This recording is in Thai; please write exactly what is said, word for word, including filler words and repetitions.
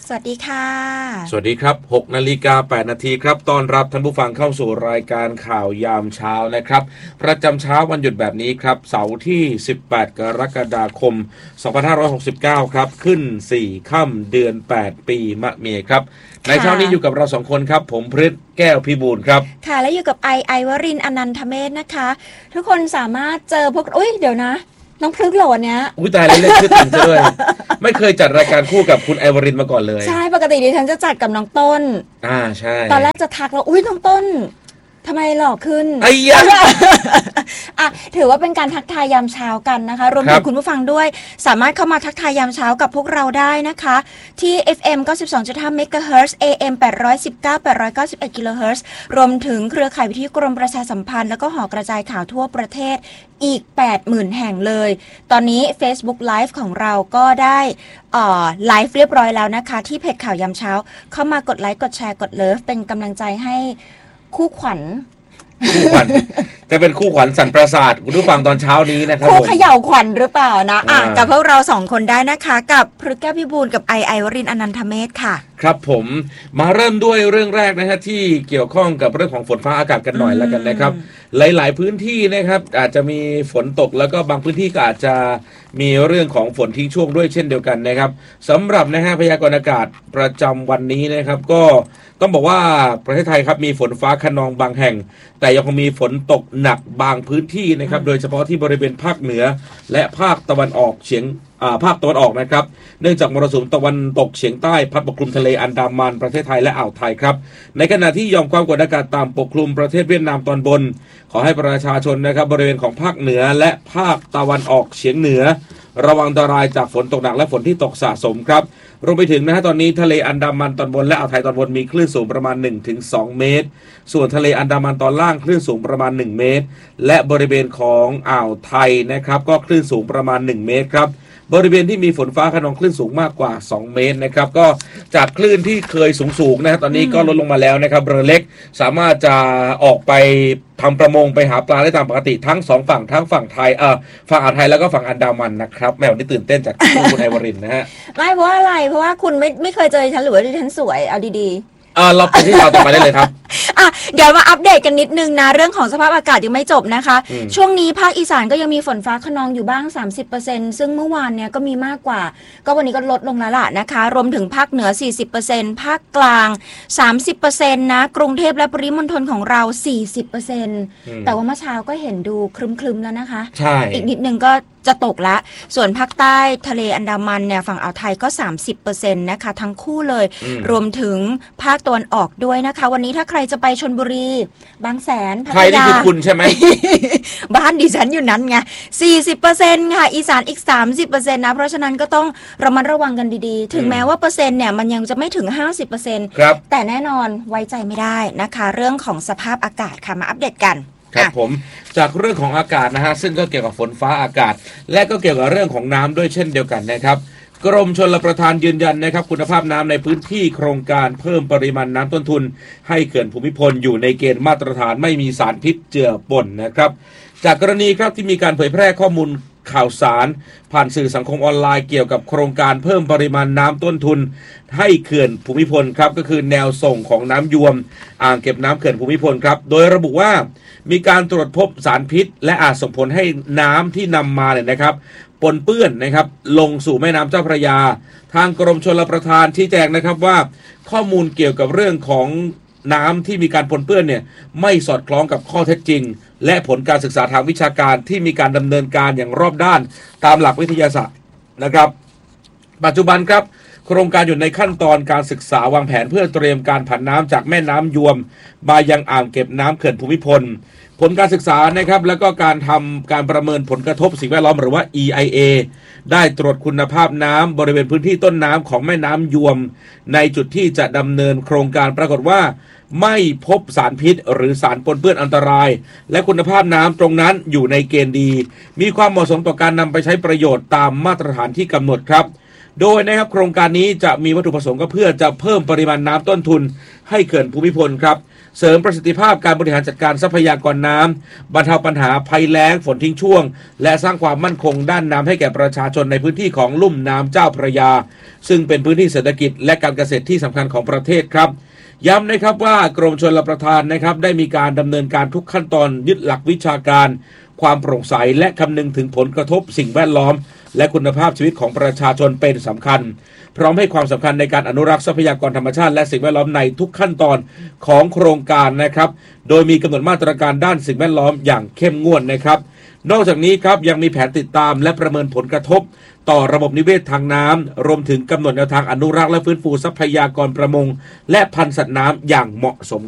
สวัสดีค่ะสวัสดีครับ หกนาฬิกาแปดนาทีครับต้อนรับท่านผู้ฟังเข้าสู่รายการข่าวยามเช้านะครับประจำเช้าวันหยุดแบบนี้ครับเสาร์ที่สิบแปดกรกฎาคมสองพันห้าร้อยหกสิบเก้าครับขึ้นสี่ค่ำเดือนแปดปีมะเมียครับในเช้านี้อยู่กับเราสองคนครับผมพฤทธิ์แก้วพิบูลครับค่ะและอยู่กับไอไอวรินทร์อนันทเมธนะคะทุกคนสามารถเจอพวกอุ้ยเดี๋ยวนะน้องพฤกษ์โหลดเนี้ยอุ้ยตายแล้วเล่นชื่อติ่งซะด้วยไม่เคยจัดรายการคู่กับคุณไอวรินทร์มาก่อนเลยใช่ปกติดิฉันจะจัดกับน้องต้นอ่าใช่ตอนแรกจะทักแล้วอุ้ยน้องต้นทำไมหล่อขึ้นไอ้ยะอ่ะถือว่าเป็นการทักทายยามเช้ากันนะคะรวมถึงคุณผู้ฟังด้วยสามารถเข้ามาทักทายยามเช้ากับพวกเราได้นะคะที่ เอฟ เอ็ม เก้าสิบสองจุดห้า เมกะเฮิรตซ์ เอ เอ็ม แปดร้อยสิบเก้า แปดร้อยเก้าสิบเอ็ด กิโลเฮิรตซ์รวมถึงเครือข่ายวิทยุกรมประชาสัมพันธ์แล้วก็หอกระจายข่าวทั่วประเทศอีก แปดหมื่น แห่งเลยตอนนี้ Facebook Live ของเราก็ได้เอ่อไลฟ์เรียบร้อยแล้วนะคะที่เพจข่าวยามเช้าเข้ามากดไลค์กดแชร์กดเลิฟเป็นกำลังใจให้คู่ขวัญคู่ขวัญจะเป็นคู่ขวัญสันประสาทคุณผู้ฟังตอนเช้านี้นะครับคู่เขย่าขวัญหรือเปล่านะอ่ะกับพวกเราสองคนได้นะคะกับพฤกษ์แก้วพิบูลกับไอไอวรินทร์อนันทเมธค่ะครับผมมาเริ่มด้วยเรื่องแรกนะฮะที่เกี่ยวข้องกับเรื่องของฝนฟ้าอากาศกันหน่อยแล้วกันนะครับหลายๆพื้นที่นะครับอาจจะมีฝนตกแล้วก็บางพื้นที่ก็อาจจะมีเรื่องของฝนทิ้งช่วงด้วยเช่นเดียวกันนะครับสำหรับนะฮะพยากรณ์อากาศประจำวันนี้นะครับก็ต้องบอกว่าประเทศไทยครับมีฝนฟ้าคะนองบางแห่งแต่ยังคงมีฝนตกหนักบางพื้นที่นะครับโดยเฉพาะที่บริเวณภาคเหนือและภาคตะวันออกเฉียงภาคตะวันออกนะครับเนื่องจากมรสุมตะวันตกเฉียงใต้พัดปกคลุมทะเลอันดามันประเทศไทยและอ่าวไทยครับในขณะที่หย่อมความกดอากาศต่ำปกคลุมประเทศเวียดนามตอนบนขอให้ประชาชนนะครับบริเวณของภาคเหนือและภาคตะวันออกเฉียงเหนือระวังอันตรายจากฝนตกหนักและฝนที่ตกสะสมครับรวมไปถึงนะฮะตอนนี้ทะเลอันดามันตอนบนและอ่าวไทยตอนบนมีคลื่นสูงประมาณ หนึ่งถึงสอง เมตรส่วนทะเลอันดามันตอนล่างคลื่นสูงประมาณหนึ่งเมตรและบริเวณของอ่าวไทยนะครับก็คลื่นสูงประมาณหนึ่งเมตรครับบริเวณที่มีฝนฟ้าคะนองคลื่นสูงมากกว่าสองเมตรนะครับก็จากคลื่นที่เคยสูงๆนะฮะตอนนี้ก็ลดลงมาแล้วนะครับเรือเล็กสามารถจะออกไปทำประมงไปหาปลาได้ตามปกติทั้งสองฝั่งทั้งฝั่งไทยเอ่อฝั่งอ่าวไทยแล้วก็ฝั่งอันดามันนะครับแม่วันนี้ตื่นเต้นจากคุณไอวรินทร์นะฮะไม่เพราะอะไรเพราะว่าคุณไม่ไม่เคยเจอฉันหรือว่าดิฉันสวยเอาดีๆอ่าเราไปที่ข่าวต่อไปได้เลยครับอ่ะเดี๋ยวมาอัปเดตกันนิดนึงนะเรื่องของสภาพอากาศยังไม่จบนะคะช่วงนี้ภาคอีสานก็ยังมีฝนฟ้าคะนองอยู่บ้าง สามสิบเปอร์เซ็นต์ ซึ่งเมื่อวานเนี่ยก็มีมากกว่าก็วันนี้ก็ลดลงแล้วล่ะนะคะรวมถึงภาคเหนือ สี่สิบเปอร์เซ็นต์ ภาคกลาง สามสิบเปอร์เซ็นต์ นะกรุงเทพและปริมณฑลของเรา สี่สิบเปอร์เซ็นต์ แต่ว่าเมื่อเช้าก็เห็นดูครึมๆแล้วนะคะใช่อีกนิดนึงก็จะตกละส่วนภาคใต้ทะเลอันดามันเนี่ยฝั่งอ่าวไทยก็ สามสิบเปอร์เซ็นต์ นะคะทั้งคู่เลยรวมถึงภาคตะวันออกด้วยนะคะวันนี้ถ้าใครจะไปชลบุรีบางแสนพัทยาใครนี่คือคุณใช่ไหมบ้านดิฉันอยู่นั้นไง สี่สิบเปอร์เซ็นต์ ค่ะอีสานอีก สามสิบเปอร์เซ็นต์ นะเพราะฉะนั้นก็ต้องระมัดระวังกันดีๆถึงแม้ว่าเปอร์เซ็นต์เนี่ยมันยังจะไม่ถึง ห้าสิบเปอร์เซ็นต์ครับแต่แน่นอนไว้ใจไม่ได้นะคะเรื่องของสภาพอากาศค่ะมาอัปเดตกันครับผมจากเรื่องของอากาศนะฮะซึ่งก็เกี่ยวกับฝนฟ้าอากาศและก็เกี่ยวกับเรื่องของน้ำด้วยเช่นเดียวกันนะครับกรมชลประทานยืนยันนะครับคุณภาพน้ำในพื้นที่โครงการเพิ่มปริมาณน้ำต้นทุนให้เขื่อนภูมิพลอยู่ในเกณฑ์มาตรฐานไม่มีสารพิษเจือปนนะครับจากกรณีครับที่มีการเผยแพร่ข้อมูลข่าวสารผ่านสื่อสังคมออนไลน์เกี่ยวกับโครงการเพิ่มปริมาณน้ำต้นทุนให้เขื่อนภูมิพลครับก็คือแนวส่งของน้ำยวมอ่างเก็บน้ำเขื่อนภูมิพลครับโดยระบุว่ามีการตรวจพบสารพิษและอาจส่งผลให้น้ำที่นำมาเนี่ยนะครับปนเปื้อนนะครับลงสู่แม่น้ำเจ้าพระยาทางกรมชลประทานชี้แจงนะครับว่าข้อมูลเกี่ยวกับเรื่องของน้ำที่มีการปนเปื้อนเนี่ยไม่สอดคล้องกับข้อเท็จจริงและผลการศึกษาทางวิชาการที่มีการดำเนินการอย่างรอบด้านตามหลักวิทยาศาสตร์นะครับปัจจุบันครับโครงการอยู่ในขั้นตอนการศึกษาวางแผนเพื่อเตรียมการผันน้ำจากแม่น้ำยวมมายังอ่างเก็บน้ำเขื่อนภูมิพลผลการศึกษานะครับแล้วก็การทำการประเมินผลกระทบสิ่งแวดล้อมหรือว่า อี ไอ เอ ได้ตรวจคุณภาพน้ำบริเวณพื้นที่ต้นน้ำของแม่น้ำยวมในจุดที่จะดำเนินโครงการปรากฏว่าไม่พบสารพิษหรือสารปนเปื้อนอันตรายและคุณภาพน้ำตรงนั้นอยู่ในเกณฑ์ดีมีความเหมาะสมต่อการนำไปใช้ประโยชน์ตามมาตรฐานที่กำหนดครับโดยนะครับโครงการนี้จะมีวัตถุประสงค์ก็เพื่อจะเพิ่มปริมาณน้ำต้นทุนให้เขื่อนภูมิพลครับเสริมประสิทธิภาพการบริหารจัดการทรัพยากรน้ำบรรเทาปัญหาภัยแล้งฝนทิ้งช่วงและสร้างความมั่นคงด้านน้ำให้แก่ประชาชนในพื้นที่ของลุ่มน้ำเจ้าพระยาซึ่งเป็นพื้นที่เศรษฐกิจและการเกษตรที่สำคัญของประเทศครับย้ำนะครับว่ากรมชลประทานนะครับได้มีการดำเนินการทุกขั้นตอนยึดหลักวิชาการความโปร่งใสและคำนึงถึงผลกระทบสิ่งแวดล้อมและคุณภาพชีวิตของประชาชนเป็นสำคัญพร้อมให้ความสำคัญในการอนุรักษ์ทรัพยากรธรรมชาติและสิ่งแวดล้อมในทุกขั้นตอนของโครงการนะครับโดยมีกำหนดมาตรการด้านสิ่งแวดล้อมอย่างเข้มงวดนะครับนอกจากนี้ครับยังมีแผนติดตามและประเมินผลกระทบต่อระบบนิเวศทางน้ำรวมถึงกำหนดแนวทางอนุรักษ์และฟื้นฟูทรัพยากรประมงและพันธุ์สัตว์น้ำอย่างเหมาะสม